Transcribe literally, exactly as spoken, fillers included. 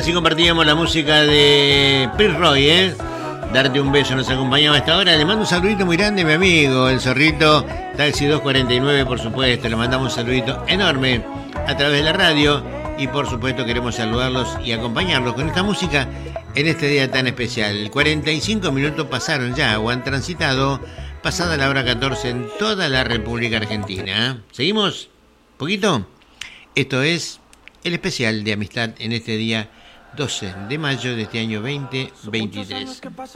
Así compartíamos la música de Prince Roy, ¿eh? Darte un beso, nos acompañaba a esta hora. Le mando un saludito muy grande a mi amigo, el Zorrito, Taxi dos cuarenta y nueve, por supuesto. Le mandamos un saludito enorme a través de la radio. Y por supuesto queremos saludarlos y acompañarlos con esta música en este día tan especial. cuarenta y cinco minutos pasaron ya, o han transitado, pasada la hora catorce en toda la República Argentina. ¿Seguimos? ¿Poquito? Esto es el especial de amistad en este día doce de mayo de este año veinte veintitrés.